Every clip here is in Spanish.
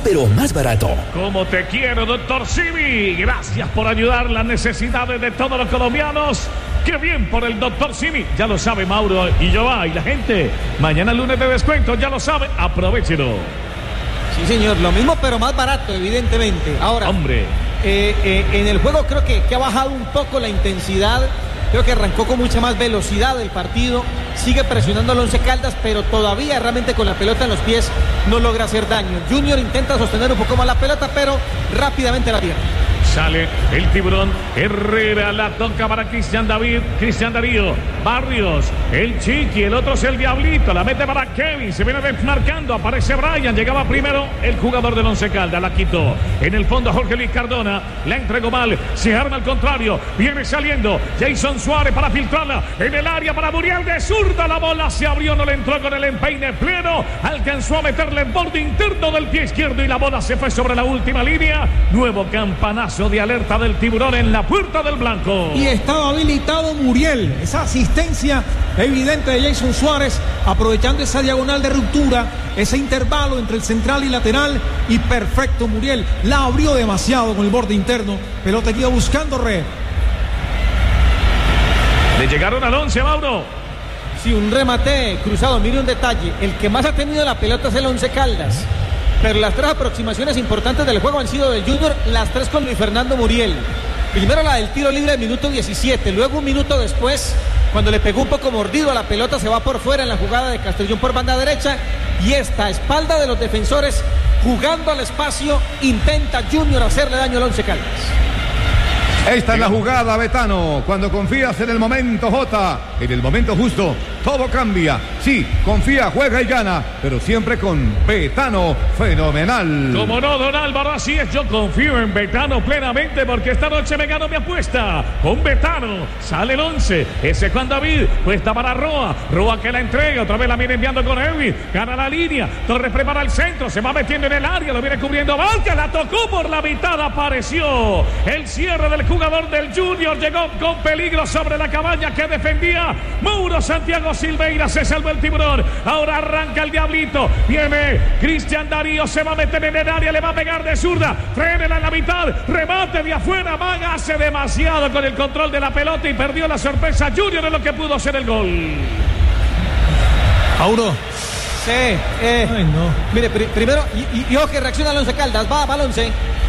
pero más barato. Como te quiero, doctor Simi. Gracias por ayudar las necesidades de todos los colombianos. ¡Qué bien por el doctor Simi! Ya lo sabe Mauro y Joa y la gente. Mañana lunes de descuento, ya lo sabe. Aprovechelo. Sí, señor. Lo mismo, pero más barato, evidentemente. Ahora, hombre, en el juego creo que ha bajado un poco la intensidad. Creo que arrancó con mucha más velocidad el partido. Sigue presionando al Once Caldas, pero todavía realmente con la pelota en los pies no logra hacer daño. Junior intenta sostener un poco más la pelota, pero rápidamente la pierde. Sale el tiburón. Herrera la toca para Cristian Darío. Barrios, el Chiqui, el otro es el Diablito. La mete para Kevin. Se viene desmarcando. Aparece Brian. Llegaba primero el jugador del Once Caldas. La quitó. En el fondo Jorge Luis Cardona. La entregó mal. Se arma al contrario. Viene saliendo Jason Suárez para filtrarla. En el área para Muriel de zurda. La bola se abrió. No le entró con el empeine pleno. Alcanzó a meterle en borde interno del pie izquierdo. Y la bola se fue sobre la última línea. Nuevo campanazo de alerta del tiburón en la puerta del blanco. Y estaba habilitado Muriel. Esa asistencia evidente de Jason Suárez, aprovechando esa diagonal de ruptura, ese intervalo entre el central y lateral, y perfecto Muriel. La abrió demasiado con el borde interno. Pelota que iba buscando Red. Le llegaron al 11, Mauro. Sí, un remate cruzado. Mire un detalle. El que más ha tenido la pelota es el Once Caldas. Pero las tres aproximaciones importantes del juego han sido del Junior, las tres con Luis Fernando Muriel. Primero la del tiro libre del minuto 17, luego un minuto después, cuando le pegó un poco mordido a la pelota, se va por fuera en la jugada de Castellón por banda derecha, y esta espalda de los defensores, jugando al espacio, intenta Junior hacerle daño al Once Caldas. Esta es la jugada, Betano. Cuando confías en el momento J, en el momento justo, todo cambia. Sí, confía, juega y gana, pero siempre con Betano fenomenal. Como no, don Álvaro, así es. Yo confío en Betano plenamente porque esta noche me gano mi apuesta. Con Betano sale el 11. Ese Juan David, puesta para Roa. Roa que la entrega, otra vez la viene enviando con Edwin. Gana la línea. Torres prepara el centro, se va metiendo en el área, lo viene cubriendo Vázquez, la tocó por la mitad, apareció el cierre del jugador del Junior, llegó con peligro sobre la cabaña que defendía Mauro Santiago Silveira. Se salvó el tiburón, ahora arranca el Diablito, viene Cristian Darío, se va a meter en el área, le va a pegar de zurda, frénela en la mitad, remate de afuera, Maga hace demasiado con el control de la pelota y perdió la sorpresa Junior en lo que pudo ser el gol. Mauro. Sí, Ay, no. Mire, primero, y ojo que reacciona al Once Caldas, va al 11.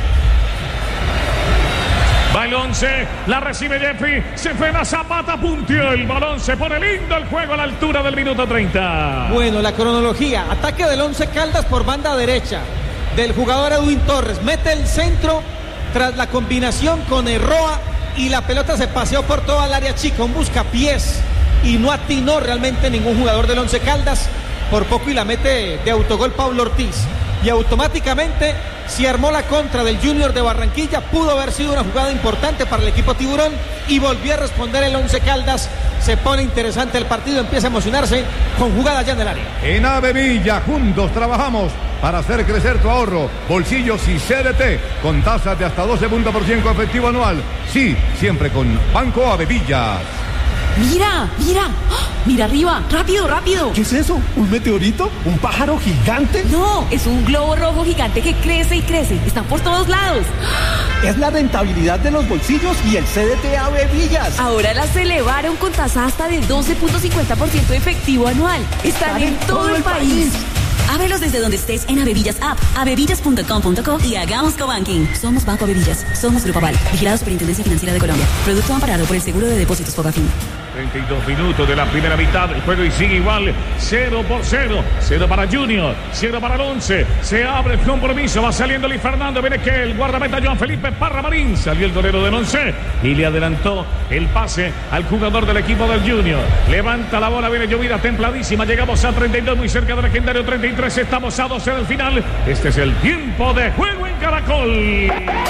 Va el 11, la recibe Jeffrey, se fue la Zapata, punteó el balón, se pone lindo el juego a la altura del minuto 30. Bueno, la cronología, ataque del Once Caldas por banda derecha, del jugador Edwin Torres, mete el centro tras la combinación con Erroa y la pelota se paseó por toda el área chica, un buscapiés, y no atinó realmente ningún jugador del Once Caldas, por poco y la mete de autogol Pablo Ortiz. Y automáticamente se armó la contra del Junior de Barranquilla. Pudo haber sido una jugada importante para el equipo tiburón y volvió a responder el Once Caldas. Se pone interesante el partido, empieza a emocionarse con jugadas ya en el área. En Avevilla juntos trabajamos para hacer crecer tu ahorro, bolsillos y CDT con tasas de hasta 12% efectivo anual. Sí, siempre con Banco Avevilla. Mira, mira, ¡oh! Mira arriba, rápido, rápido. ¿Qué es eso? ¿Un meteorito? ¿Un pájaro gigante? No, es un globo rojo gigante que crece y crece. Están por todos lados. Es la rentabilidad de los bolsillos y el CDT Avevillas. Ahora las elevaron con tasa hasta de 12.50% efectivo anual. Están en todo el país. Ábrelos desde donde estés en Avevillas App, avevillas.com.co y hagamos cobanking. Somos Banco Avevillas, somos Grupo Aval, vigilado Superintendencia Financiera de Colombia. Producto amparado por el Seguro de Depósitos Fogafín. 32 minutos de la primera mitad del juego y sigue igual, 0-0, 0 para Junior, 0 para el 11, se abre el compromiso, va saliendo Luis Fernando, viene que el guardameta Joan Felipe Parra Marín, salió el golero del 11 y le adelantó el pase al jugador del equipo del Junior, levanta la bola, viene llovida templadísima, llegamos a 32, muy cerca del legendario 33, estamos a 12 del final, este es el tiempo de juego en Caracol.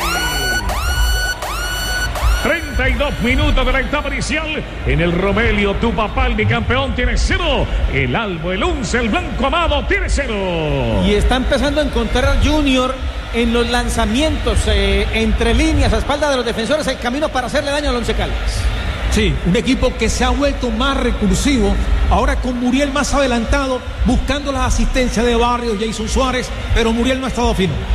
32 minutos de la etapa inicial. En el Romelio, tu papá, el bicampeón, tiene 0. El Albo, el 11, el Blanco Amado, tiene 0. Y está empezando a encontrar Junior en los lanzamientos, entre líneas, a espalda de los defensores, el camino para hacerle daño al Once Caldas. Sí, un equipo que se ha vuelto más recursivo, ahora con Muriel más adelantado, buscando la asistencia de Barrios, Jason Suárez, pero Muriel no ha estado fino.